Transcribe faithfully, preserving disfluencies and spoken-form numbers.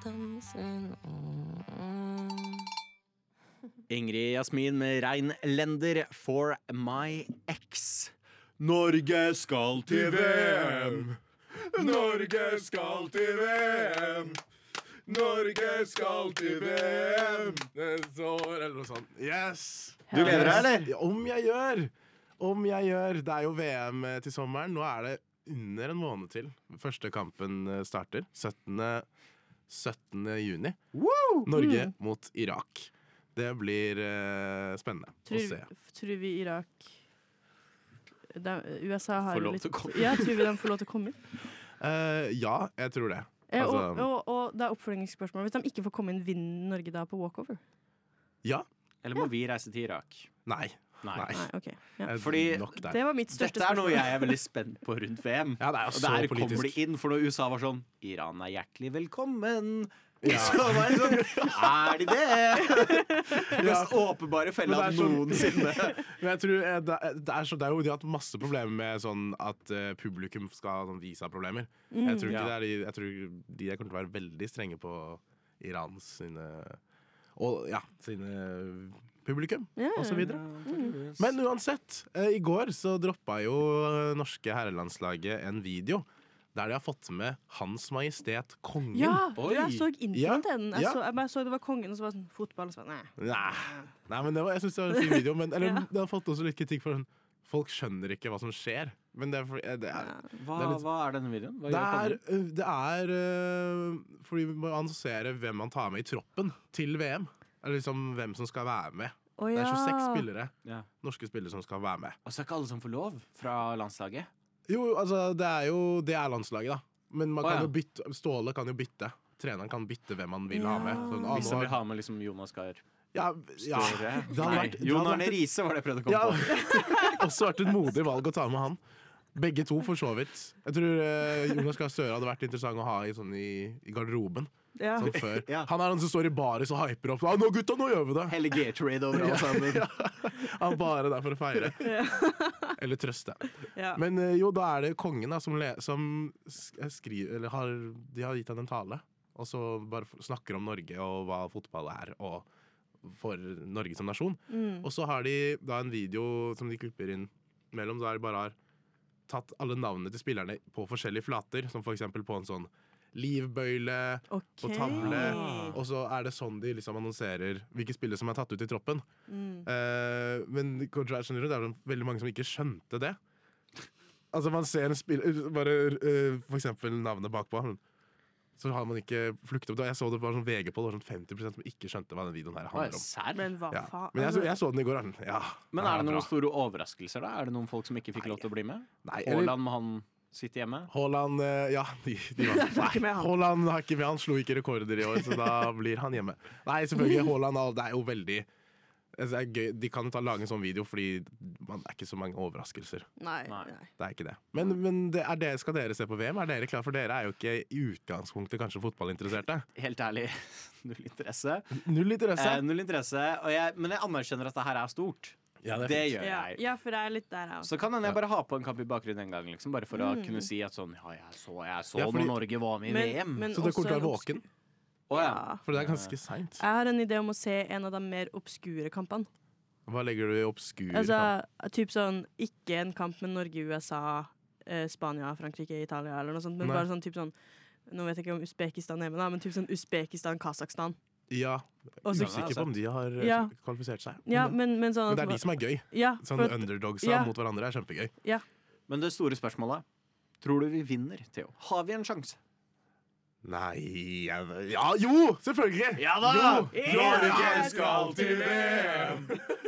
Ingrid Jasmin med Rein Lender For My Ex. Norge skal til V M. Norge skal til V M. Norge skal til V M. Så, eller noe sånt. Yes! Du gleder deg, eller? Ja, om jeg gjør. Om jeg gjør. Det er jo V M til sommeren. Nå er det under en måned til. Første kampen starter. syttende juni. Woo! Norge mm. mot Irak. Det blir uh, spennende tror, å se. Tror vi Irak de, U S A har får lov litt, til å komme ja, tror vi de får lov til å komme inn? Uh, ja, jeg tror det. Eh, altså, og, og, og det er oppfølgingsspørsmål. Hvis de ikke får komme inn, vinner Norge da på walkover? Ja. Eller må ja. vi reise til Irak? Nei. Nei. Nei, okay. ja. Fordi det var mitt største dette er noe jeg er veldig spent på rundt V M. Ja, det er jo og så der politisk. kommer de inn, for når U S A var sånn Iran er hjertelig velkommen. Ja. Så var det sånn, er de det? Mest åpenbare fella sånn, noensinne. Men jeg tror det er, det, er så, det er jo de har hatt masse problemer med sånn at uh, publikum skal ha sånn visa-problemer. Mm. Jeg tror ikke ja. det er de, jeg tror de kommer til å være veldig strenge på Irans sine og ja, sine publikum yeah. og så videre. Mm. Men uansett, uh, i går så droppa jo norske herrelandslaget en video der de har fått med Hans Majestet Kongen. Ja, jeg så introen til den. Jeg, ja. så, jeg bare så det var kongen, og så var det sånn fotball. Og så var, nei. Nei. nei, men det var, jeg synes det var en fin video. Men, eller, ja. det har fått også litt kritikk for den. Folk skjønner ikke hva som skjer. Men det er, for, det er, hva, det er litt, hva er denne videoen? Hva det, er, det er uh, fordi vi må annonsere hvem man tar med i troppen til V M. Eller liksom hvem som skal være med. Oh, det er ja. tjueseks spillere, ja. norske spillere som skal være med. Altså er ikke alle som får lov fra landslaget? Jo, altså det er jo Det er landslaget, da. Men man oh, kan ja. jo bytte, Ståle kan jo bytte. Treneren kan bytte hvem man vil ja. ha med. Sånn, Hvis han vil ha med liksom Jonas Gahr ja, ja. Nei, Jon Arne Riise var det jeg prøvde å komme ja. på. Også vært et modig valg å ta med han. Begge to, for så vidt. Jeg tror uh, Jonas Gahr Støre hadde vært interessant å ha i, sånn, i, i garderoben. Ja. Sånn før. Ja. Han er han som står i baris og hyper opp. Ah, nå gutta, nå gjør vi det! Hele Gatorade over alle sammen. Ja. Han er bare der for å feire. Ja. Eller trøste. Ja. Men uh, jo, da er det kongen da, som, le som skriver Eller har, de har gitt han en tale. Og så bare snakker om Norge og hva fotball er, og for Norge som nasjon. Mm. Og så har de da en video som de klipper inn mellom, der de bare har tatt alle navnene til spillerne på forskjellige flater, som for eksempel på en sånn livbøyle, okay. på tavle, og så er det sånn de liksom annonserer hvilke spillere som er tatt ut i troppen. Mm. Uh, men skjønner du, det er veldig mange som ikke skjønte det. Altså man ser en spiller, bare uh, for eksempel navnet bakpå, så har man ikke fluktet opp det. Jeg så det var sånn V G på, det var sånn femti prosent som ikke skjønte hva den videoen her handler om. Men hva ja. faen? Men jeg så, jeg så den i går. Ja, men er det noen bra. store overraskelser da? Er det noen folk som ikke fikk Nei. lov til å bli med? Nei, Haaland, må han sitte hjemme? Haaland, ja de, de var, Nei, Haaland har ikke med, han slo ikke rekorder i år, så da blir han hjemme. Nei, selvfølgelig, Haaland, det er jo veldig det er gøy. De kan jo ta lage en sånn video fordi man er ikke så mange overraskelser. Nei, nei. Det er ikke det. Men, men det er det, skal dere se på V M? Er dere klar? For dere er jo ikke i utgangspunktet kanskje fotballinteresserte. Helt ærlig, null interesse. Null interesse? Eh, null interesse. Og jeg, men jeg anerkjenner at det her er stort. Ja, det, det gjør jeg. Ja, for det er litt der jeg. Så kan jeg bare ha på en kamp i bakgrunnen en gang, liksom, bare for mm. å kunne si at sånn, ja, jeg så, jeg så ja, fordi, når Norge var med i V M. Så det kommer til å være våken? Oh, ja. For det er ganske seint. Jeg har en idé om å se en av de mer obskure kampene. Hva legger du i obskur altså, kamp? Typ sånn, ikke en kamp med Norge, U S A, eh, Spania, Frankrike, Italia eller noe sånt, men Nei. bare sånn typ sånn, nå vet jeg ikke om Uzbekistan er med da, men typ sånn Uzbekistan, Kazakstan. Ja, Også, usikker på om de har ja. kvalifisert seg. Ja, men, men, sånn, men det er de som er gøy. Ja, sånn at, underdogsa ja. mot hverandre er kjempegøy. Ja. Men det store spørsmålet, tror du vi vinner, Theo? Har vi en sjanse? Nei, jeg, ja, jo, selvfølgelig! Ja da! Jo, Norge skal til V M!